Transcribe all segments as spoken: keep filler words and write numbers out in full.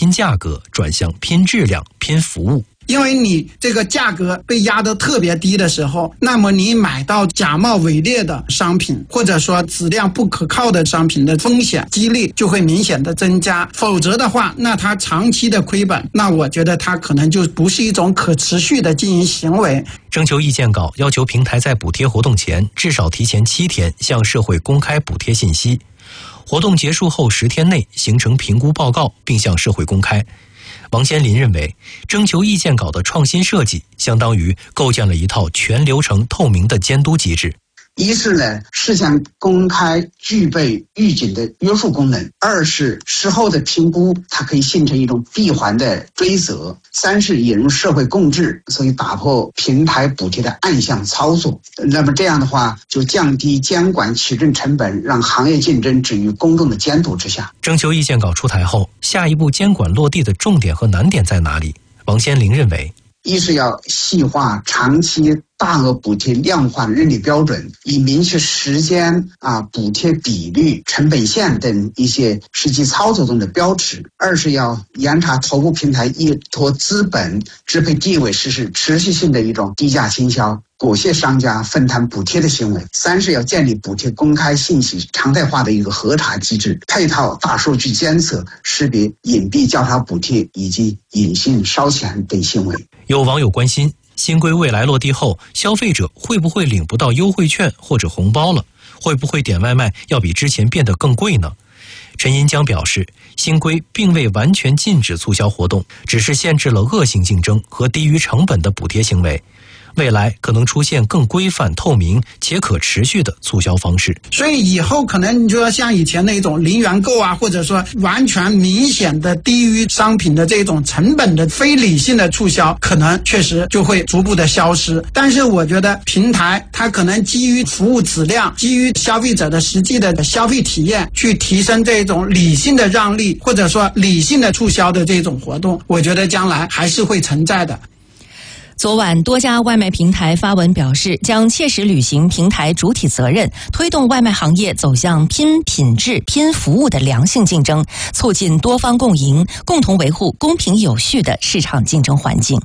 拼价格转向拼质量、拼服务。 因为你这个价格被压得特别低的时候，那么你买到假冒伪劣的商品，或者说质量不可靠的商品的风险几率就会明显的增加。否则的话，那它长期的亏本，那我觉得它可能就不是一种可持续的经营行为。 征求意见稿要求平台在补贴活动前至少提前七天向社会公开补贴信息，活动结束后十天内形成评估报告并向社会公开。王先林认为，征求意见稿的创新设计相当于构建了一套全流程透明的监督机制。 一是呢，事先公开具备预警的约束功能；二是事后的评估，它可以形成一种闭环的追责；三是引入社会共治，所以打破平台补贴的暗箱操作。那么这样的话，就降低监管取证成本，让行业竞争置于公众的监督之下。 征求意见稿出台后，下一步监管落地的重点和难点在哪里？王先林认为， 一是要细化长期大额补贴量化认定标准，以明确时间啊、补贴比率、成本线等一些实际操作中的标尺。二是要严查头部平台依托资本支配地位实施持续性的一种低价倾销，裹挟商家分摊补贴的行为。三是要建立补贴公开信息常态化的一个核查机制，配套大数据监测，识别隐蔽交叉补贴以及隐性烧钱等行为。 有网友关心，新规未来落地后，消费者会不会领不到优惠券或者红包了？会不会点外卖要比之前变得更贵呢？陈银江表示，新规并未完全禁止促销活动，只是限制了恶性竞争和低于成本的补贴行为。未来可能出现更规范、透明且可持续的促销方式。 所以以后可能你就要像以前那种零元购啊，或者说完全明显的低于商品的这种成本的非理性的促销，可能确实就会逐步的消失。但是我觉得平台它可能基于服务质量，基于消费者的实际的消费体验，去提升这种理性的让利，或者说理性的促销的这种活动，我觉得将来还是会存在的。 昨晚，多家外卖平台发文表示，将切实履行平台主体责任，推动外卖行业走向拼品质、拼服务的良性竞争，促进多方共赢，共同维护公平有序的市场竞争环境。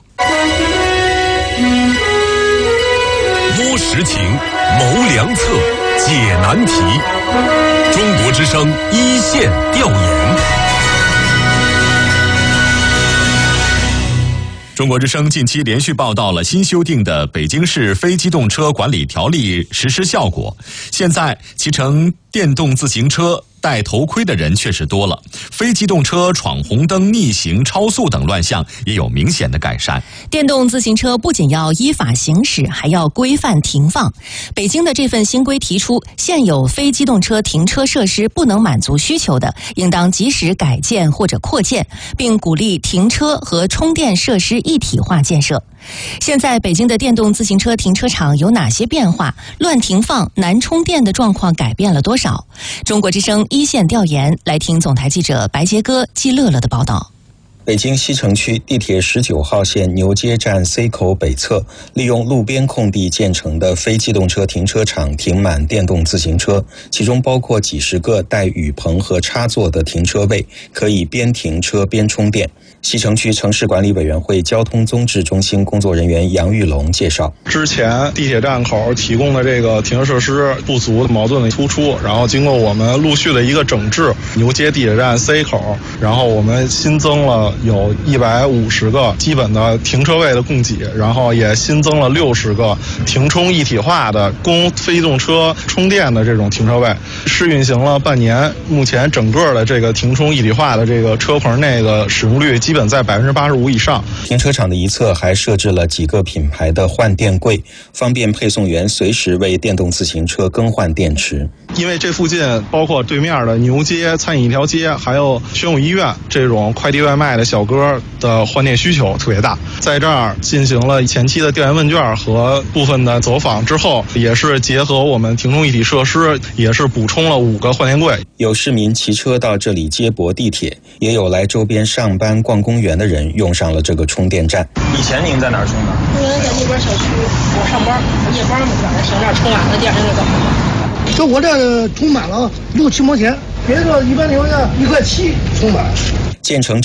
摸实情，谋良策，解难题。中国之声一线调研。中国之声近期连续报道了新修订的《北京市非机动车管理条例》实施效果。现在骑乘电动自行车戴头盔的人确实多了，非机动车闯红灯、逆行、超速等乱象也有明显的改善。 电动自行车不仅要依法行驶，还要规范停放。北京的这份新规提出，现有非机动车停车设施不能满足需求的，应当及时改建或者扩建，并鼓励停车和充电设施一体化建设。现在北京的电动自行车停车场有哪些变化？乱停放、难充电的状况改变了多少？中国之声一线调研，来听总台记者白杰哥、季乐乐的报道。 北京西城区地铁十九号线牛街站 C 口北侧，利用路边空地建成的非机动车停车场停满电动自行车，其中包括几十个带雨棚和插座的停车位，可以边停车边充电。西城区城市管理委员会交通综治中心工作人员杨玉龙介绍， 之前地铁站口提供的这个停车设施不足，矛盾的突出，然后经过我们陆续的一个整治，牛街地铁站 C 口，然后我们新增了有一百五十个基本的停车位的供给，然后也新增了六十个停充一体化的供非机动车充电的这种停车位。试运行了半年，目前整个的这个停充一体化的这个车棚内的使用率基本在百分之八十五以上。 停车场的一侧还设置了几个品牌的换电柜，方便配送员随时为电动自行车更换电池。 因为这附近包括对面的牛街餐饮一条街，还有宣武医院这种快递外卖的小哥的换电需求特别大，在这儿进行了前期的调研问卷和部分的走访之后，也是结合我们停充一体设施，也是补充了五个换电柜。 有市民骑车到这里接驳地铁，也有来周边上班逛公园的人用上了这个充电站。 以前您在哪儿充的？ 我原来在那边小区，我上班，夜班嘛，晚上上这儿充完了，第二天就走。 这我这充满了六七毛钱，别的一般情况下一块七充满。 建成